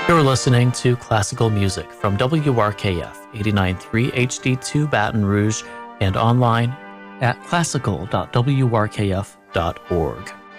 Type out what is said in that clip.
You're listening to classical music from WRKF 89.3 HD2 Baton Rouge and online at classical.wrkf.org.